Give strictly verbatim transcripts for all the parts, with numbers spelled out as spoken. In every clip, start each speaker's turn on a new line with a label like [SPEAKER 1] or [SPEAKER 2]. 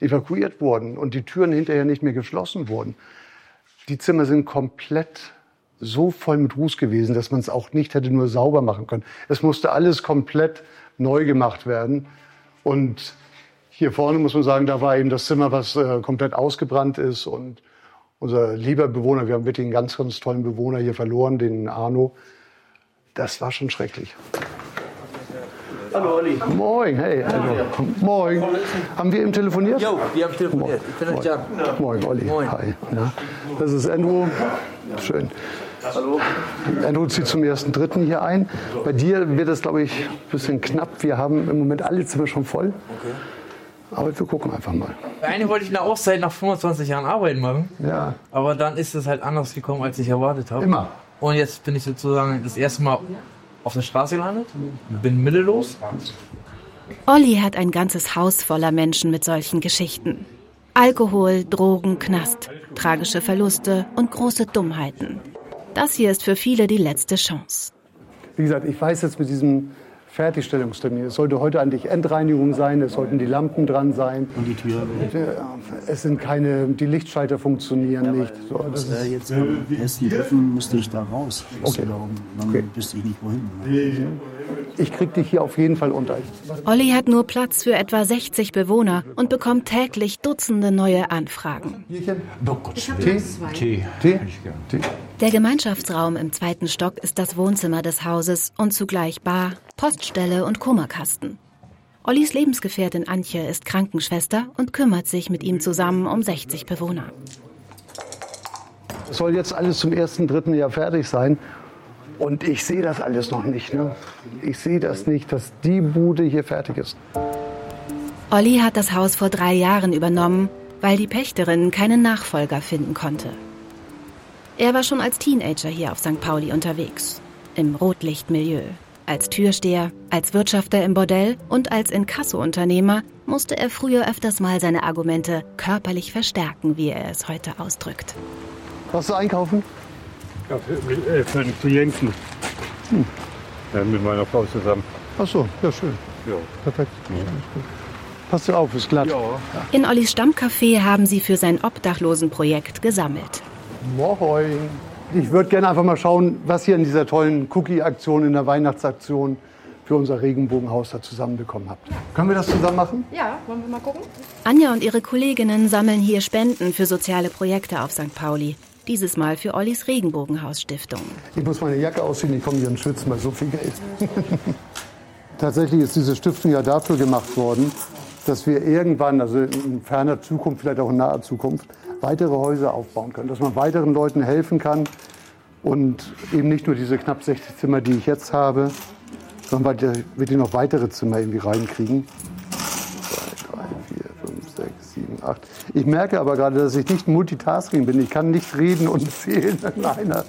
[SPEAKER 1] evakuiert wurden und die Türen hinterher nicht mehr geschlossen wurden. Die Zimmer sind komplett so voll mit Ruß gewesen, dass man es auch nicht hätte nur sauber machen können. Es musste alles komplett neu gemacht werden. Und hier vorne muss man sagen, da war eben das Zimmer, was äh, komplett ausgebrannt ist. Und unser lieber Bewohner, wir haben wirklich einen ganz, ganz tollen Bewohner hier verloren, den Arno. Das war schon schrecklich.
[SPEAKER 2] Hallo Olli.
[SPEAKER 1] Moin, hey. Also, moin. Haben wir eben telefoniert?
[SPEAKER 2] Jo, wir haben telefoniert. Ich bin der Jan.
[SPEAKER 1] Moin, Olli.
[SPEAKER 2] Moin.
[SPEAKER 1] Hi. Ja. Das ist Andrew. Schön.
[SPEAKER 2] Hallo.
[SPEAKER 1] Andrew zieht zum ersten Dritten hier ein. Bei dir wird es, glaube ich, ein bisschen knapp. Wir haben im Moment alle Zimmer schon voll.
[SPEAKER 2] Okay.
[SPEAKER 1] Aber wir gucken einfach mal.
[SPEAKER 3] Eigentlich wollte ich eine Auszeit nach fünfundzwanzig Jahren Arbeiten machen.
[SPEAKER 1] Ja.
[SPEAKER 3] Aber dann ist es halt anders gekommen, als ich erwartet habe.
[SPEAKER 1] Immer.
[SPEAKER 3] Und jetzt bin ich sozusagen das erste Mal auf der Straße gelandet. Bin mittellos.
[SPEAKER 4] Olli hat ein ganzes Haus voller Menschen mit solchen Geschichten. Alkohol, Drogen, Knast, tragische Verluste und große Dummheiten. Das hier ist für viele die letzte Chance.
[SPEAKER 1] Wie gesagt, ich weiß jetzt mit diesem Fertigstellungstermin, es sollte heute eigentlich Endreinigung sein, es sollten die Lampen dran sein.
[SPEAKER 5] Und die Tür?
[SPEAKER 1] Es sind keine, die Lichtschalter funktionieren ja, nicht. So,
[SPEAKER 5] das das ist jetzt am ersten Dritten müsste ich da raus.
[SPEAKER 1] Okay.
[SPEAKER 5] Dann okay. wüsste ich nicht wohin.
[SPEAKER 1] Ich krieg dich hier auf jeden Fall unter.
[SPEAKER 4] Olli hat nur Platz für etwa sechzig Bewohner und bekommt täglich Dutzende neue Anfragen.
[SPEAKER 1] Tee? Tee. Tee? Tee.
[SPEAKER 4] Der Gemeinschaftsraum im zweiten Stock ist das Wohnzimmer des Hauses und zugleich Bar, Poststelle und Kummerkasten. Ollis Lebensgefährtin Antje ist Krankenschwester und kümmert sich mit ihm zusammen um sechzig Bewohner.
[SPEAKER 1] Es soll jetzt alles zum ersten Dritten Jahr fertig sein. Und ich sehe das alles noch nicht. Ne? Ich sehe das nicht, dass die Bude hier fertig ist.
[SPEAKER 4] Olli hat das Haus vor drei Jahren übernommen, weil die Pächterin keinen Nachfolger finden konnte. Er war schon als Teenager hier auf Sankt Pauli unterwegs. Im Rotlichtmilieu. Als Türsteher, als Wirtschafter im Bordell und als Inkasso-Unternehmer musste er früher öfters mal seine Argumente körperlich verstärken, wie er es heute ausdrückt.
[SPEAKER 1] Warst du einkaufen?
[SPEAKER 6] Ja, für, äh, für den Klienten. Hm. Ja, mit meiner Frau zusammen.
[SPEAKER 1] Ach so, ja schön.
[SPEAKER 6] Ja.
[SPEAKER 1] Perfekt. Ja. Passt du auf, ist glatt.
[SPEAKER 6] Ja.
[SPEAKER 4] In Ollis Stammcafé haben sie für sein Obdachlosenprojekt gesammelt.
[SPEAKER 1] Moin. Ich würde gerne einfach mal schauen, was ihr in dieser tollen Cookie-Aktion, in der Weihnachtsaktion für unser Regenbogenhaus da zusammenbekommen habt. Können wir das zusammen machen?
[SPEAKER 7] Ja, wollen wir mal gucken?
[SPEAKER 4] Anja und ihre Kolleginnen sammeln hier Spenden für soziale Projekte auf Sankt Pauli. Dieses Mal für Ollis Regenbogenhaus-Stiftung.
[SPEAKER 1] Ich muss meine Jacke ausziehen, ich komme hier und schwitze mal so viel Geld. Tatsächlich ist diese Stiftung ja dafür gemacht worden, dass wir irgendwann, also in ferner Zukunft, vielleicht auch in naher Zukunft, weitere Häuser aufbauen können. Dass man weiteren Leuten helfen kann und eben nicht nur diese knapp sechzig Zimmer, die ich jetzt habe, sondern wir die noch weitere Zimmer irgendwie reinkriegen. zwei, drei, vier, fünf, sechs, sieben, acht. Ich merke aber gerade, dass ich nicht Multitasking bin. Ich kann nicht reden und zählen in einer.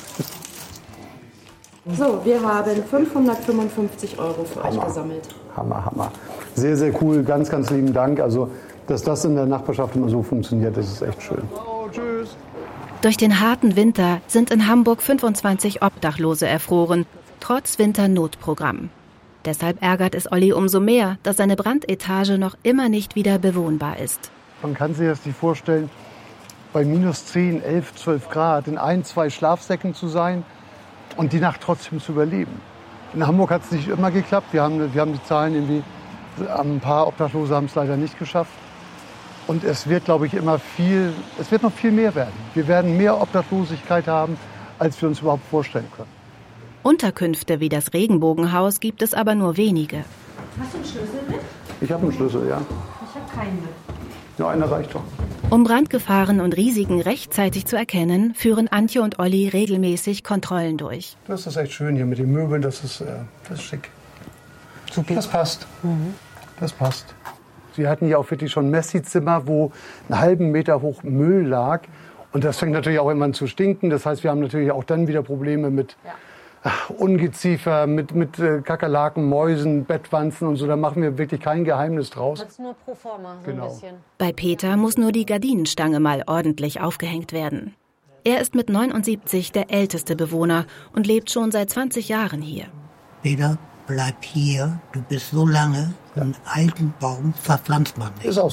[SPEAKER 7] So, wir haben fünfhundertfünfundfünfzig Euro für
[SPEAKER 1] Hammer.
[SPEAKER 7] euch gesammelt.
[SPEAKER 1] Hammer, Hammer. Sehr, sehr cool. Ganz, ganz lieben Dank. Also, dass das in der Nachbarschaft immer so funktioniert, das ist echt schön. Oh, tschüss.
[SPEAKER 4] Durch den harten Winter sind in Hamburg fünfundzwanzig Obdachlose erfroren, trotz Winternotprogramm. Deshalb ärgert es Olli umso mehr, dass seine Brandetage noch immer nicht wieder bewohnbar ist.
[SPEAKER 1] Man kann sich das nicht vorstellen, bei minus zehn, elf, zwölf Grad in ein, zwei Schlafsäcken zu sein und die Nacht trotzdem zu überleben. In Hamburg hat es nicht immer geklappt. Wir haben, wir haben die Zahlen irgendwie, ein paar Obdachlose haben es leider nicht geschafft. Und es wird, glaube ich, immer viel, es wird noch viel mehr werden. Wir werden mehr Obdachlosigkeit haben, als wir uns überhaupt vorstellen können.
[SPEAKER 4] Unterkünfte wie das Regenbogenhaus gibt es aber nur wenige.
[SPEAKER 7] Hast du einen Schlüssel mit?
[SPEAKER 1] Ich habe einen Schlüssel, ja.
[SPEAKER 7] Ich habe keinen mit.
[SPEAKER 1] Ja, einer reicht doch.
[SPEAKER 4] Um Brandgefahren und Risiken rechtzeitig zu erkennen, führen Antje und Olli regelmäßig Kontrollen durch.
[SPEAKER 1] Das ist echt schön hier mit den Möbeln, das ist, äh, das ist schick. Super, das passt. Mhm. Das passt. Sie hatten hier auch wirklich schon Messi-Zimmer, wo einen halben Meter hoch Müll lag. Und das fängt natürlich auch immer an zu stinken. Das heißt, wir haben natürlich auch dann wieder Probleme mit ja. ach, Ungeziefer, mit, mit äh, Kakerlaken, Mäusen, Bettwanzen und so. Da machen wir wirklich kein Geheimnis draus.
[SPEAKER 7] Das ist nur pro forma, so
[SPEAKER 1] genau.
[SPEAKER 7] ein bisschen.
[SPEAKER 4] Bei Peter muss nur die Gardinenstange mal ordentlich aufgehängt werden. Er ist mit neunundsiebzig der älteste Bewohner und lebt schon seit zwanzig Jahren hier.
[SPEAKER 8] Peter, bleib hier. Du bist so lange. Einen alten Baum verpflanzt man nicht.
[SPEAKER 1] Ist auch